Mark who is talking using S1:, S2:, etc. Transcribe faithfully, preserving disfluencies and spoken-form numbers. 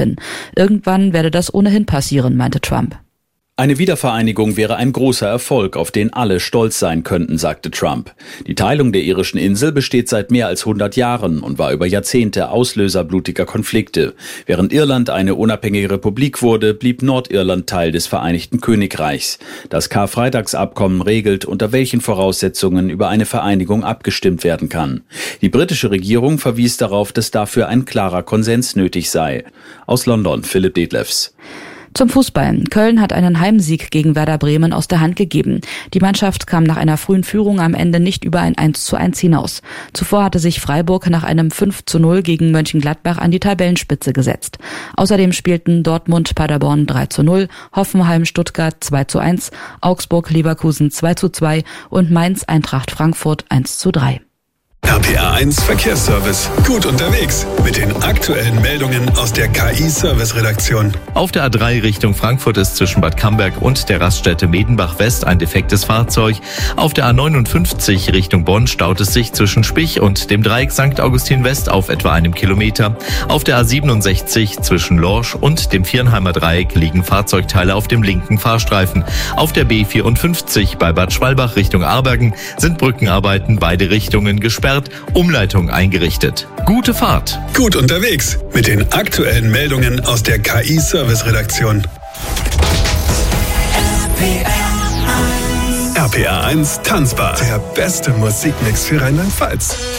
S1: Irgendwann werde das ohnehin passieren, meinte Trump.
S2: Eine Wiedervereinigung wäre ein großer Erfolg, auf den alle stolz sein könnten, sagte Trump. Die Teilung der irischen Insel besteht seit mehr als hundert Jahren und war über Jahrzehnte Auslöser blutiger Konflikte. Während Irland eine unabhängige Republik wurde, blieb Nordirland Teil des Vereinigten Königreichs. Das Karfreitagsabkommen regelt, unter welchen Voraussetzungen über eine Vereinigung abgestimmt werden kann. Die britische Regierung verwies darauf, dass dafür ein klarer Konsens nötig sei. Aus London, Philipp Detlefs.
S1: Zum Fußball. Köln hat einen Heimsieg gegen Werder Bremen aus der Hand gegeben. Die Mannschaft kam nach einer frühen Führung am Ende nicht über ein eins zu eins hinaus. Zuvor hatte sich Freiburg nach einem fünf zu null gegen Mönchengladbach an die Tabellenspitze gesetzt. Außerdem spielten Dortmund Paderborn drei zu null, Hoffenheim Stuttgart zwei zu eins, Augsburg Leverkusen zwei zu zwei und Mainz Eintracht Frankfurt eins zu drei.
S3: R P R eins Verkehrsservice. Gut unterwegs mit den aktuellen Meldungen aus der K I-Service-Redaktion.
S4: Auf der A drei Richtung Frankfurt ist zwischen Bad Camberg und der Raststätte Medenbach West ein defektes Fahrzeug. Auf der A neunundfünfzig Richtung Bonn staut es sich zwischen Spich und dem Dreieck Sankt Augustin West auf etwa einem Kilometer. Auf der A siebenundsechzig zwischen Lorsch und dem Viernheimer Dreieck liegen Fahrzeugteile auf dem linken Fahrstreifen. Auf der B vierundfünfzig bei Bad Schwalbach Richtung Aarbergen sind Brückenarbeiten beide Richtungen gesperrt. Umleitung eingerichtet. Gute Fahrt.
S3: Gut unterwegs mit den aktuellen Meldungen aus der K I-Service-Redaktion. R P R eins Tanzbar. Der beste Musikmix für Rheinland-Pfalz.